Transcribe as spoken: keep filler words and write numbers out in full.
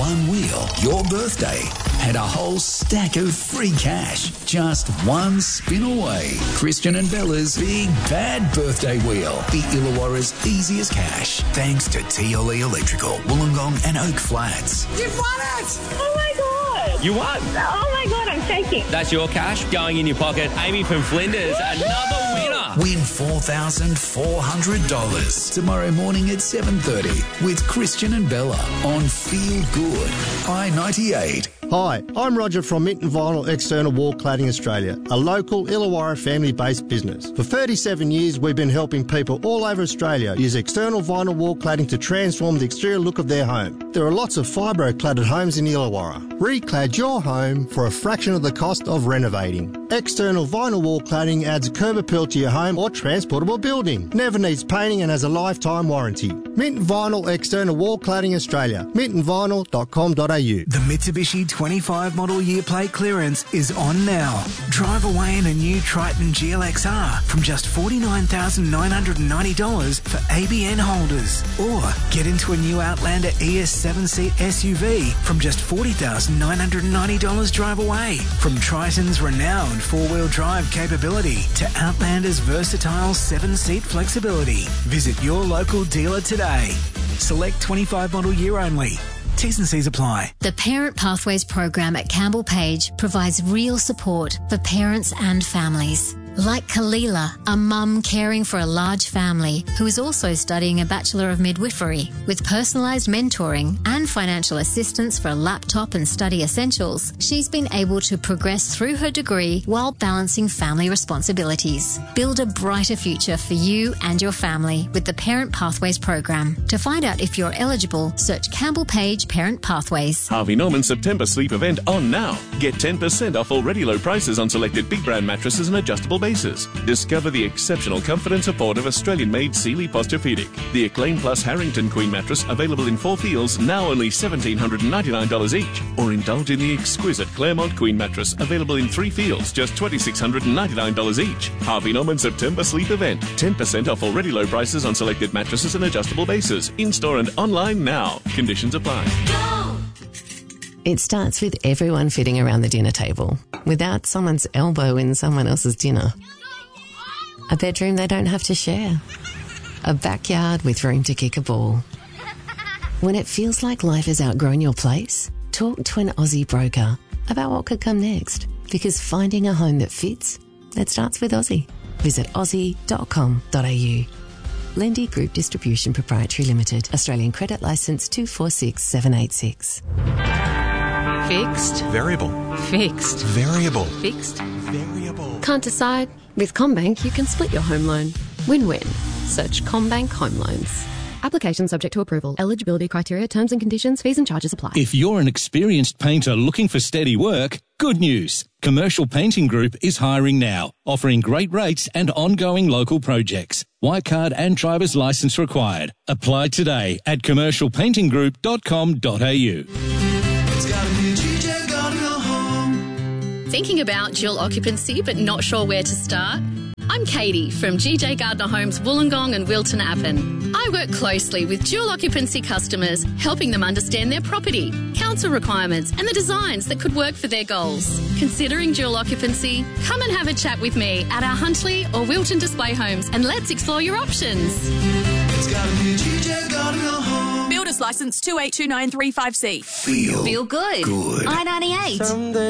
one wheel, your birthday, and a whole stack of free cash. Just one spin away. Christian and Bella's Big Bad Birthday Wheel. The Illawarra's easiest cash. Thanks to T L E Electrical, Wollongong and Oak Flats. You've won it! Oh my God! You won! Oh my God, I'm shaking. That's your cash going in your pocket. Amy from Flinders, another winner. Win four thousand four hundred dollars tomorrow morning at seven thirty with Christian and Bella on Feel Good I ninety-eight. Hi, I'm Roger from Minton Vinyl External Wall Cladding Australia, a local Illawarra family-based business. For thirty-seven years, we've been helping people all over Australia use external vinyl wall cladding to transform the exterior look of their home. There are lots of fibro-cladded homes in Illawarra. Reclad your home for a fraction of the cost of renovating. External vinyl wall cladding adds curb appeal to your home or transportable building. Never needs painting and has a lifetime warranty. Minton Vinyl External Wall Cladding Australia. minton vinyl dot com dot a u. The Mitsubishi twenty-five model year plate clearance is on now. Drive away in a new Triton G L X R from just forty-nine thousand nine hundred ninety dollars for A B N holders. Or get into a new Outlander E S seven seat S U V from just forty thousand nine hundred ninety dollars drive away. From Triton's renowned four-wheel drive capability to Outlander's versatile seven seat flexibility. Visit your local dealer today. Select twenty-five model year only. T's and C's apply. The Parent Pathways program at Campbell Page provides real support for parents and families. Like Kalila, a mum caring for a large family who is also studying a Bachelor of Midwifery. With personalised mentoring and financial assistance for a laptop and study essentials, she's been able to progress through her degree while balancing family responsibilities. Build a brighter future for you and your family with the Parent Pathways program. To find out if you're eligible, search Campbell Page Parent Pathways. Harvey Norman September sleep event on now. Get ten percent off already low prices on selected big brand mattresses and adjustable bases. Discover the exceptional comfort and support of Australian-made Sealy Posturepedic. The Acclaim Plus Harrington Queen mattress available in four feels, now only one thousand seven hundred ninety-nine dollars each. Or indulge in the exquisite Claremont Queen mattress available in three feels, just two thousand six hundred ninety-nine dollars each. Harvey Norman September sleep event. ten percent off already low prices on selected mattresses and adjustable bases. In-store and online now. Conditions apply. Go! It starts with everyone fitting around the dinner table without someone's elbow in someone else's dinner. A bedroom they don't have to share. A backyard with room to kick a ball. When it feels like life has outgrown your place, talk to an Aussie broker about what could come next. Because finding a home that fits, it starts with Aussie. Visit aussie dot com dot a u. Lendy Group Distribution Proprietary Limited. Australian Credit Licence two four six seven eight six. Fixed. Variable. Fixed. Variable. Fixed. Variable. Can't decide? With CommBank, you can split your home loan. Win-win. Search CommBank Home Loans. Application subject to approval. Eligibility criteria, terms and conditions, fees and charges apply. If you're an experienced painter looking for steady work, good news. Commercial Painting Group is hiring now, offering great rates and ongoing local projects. White card and driver's license required. Apply today at commercial painting group dot com dot a u. It's gotta be G J Gardner Home. Thinking about dual occupancy but not sure where to start? I'm Katie from G J Gardner Homes Wollongong and Wilton Appen. I work closely with dual occupancy customers, helping them understand their property, council requirements and the designs that could work for their goals. Considering dual occupancy? Come and have a chat with me at our Huntley or Wilton display homes and let's explore your options. It's gotta be G J Gardner Home. Builder's license two eight two nine three five C. Feel, Feel good. Good. I ninety-eight. Someday